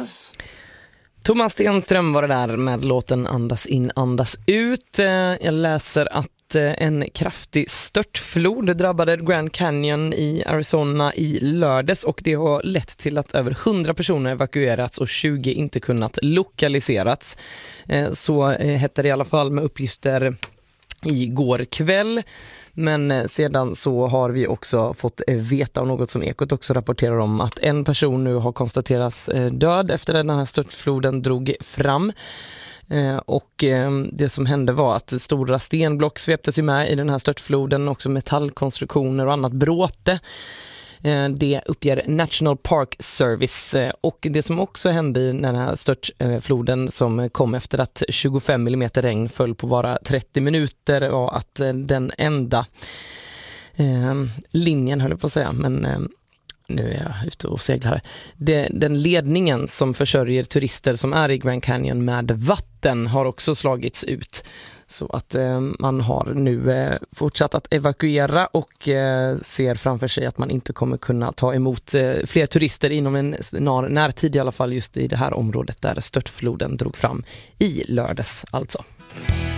Thomas Stenström var det där med låten Andas in, andas ut. Jag läser att en kraftig störtflod drabbade Grand Canyon i Arizona i lördags och det har lett till att över 100 personer evakuerats och 20 inte kunnat lokaliserats. Så hette det i alla fall med uppgifter igår kväll. Men sedan så har vi också fått veta om något som Ekot också rapporterar om, att en person nu har konstaterats död efter att den här störtfloden drog fram. Och det som hände var att stora stenblock sveptes med i den här störtfloden, också metallkonstruktioner och annat bråte. Det uppger National Park Service. Och det som också hände i den här störtfloden som kom efter att 25 mm regn föll på bara 30 minuter var att den enda linjen, höll jag på att säga, men nu är jag ute och seglar här. Den ledningen som försörjer turister som är i Grand Canyon med vatten har också slagits ut. Så att man har nu fortsatt att evakuera och ser framför sig att man inte kommer kunna ta emot fler turister inom en närtid, i alla fall just i det här området där störtfloden drog fram i lördags alltså.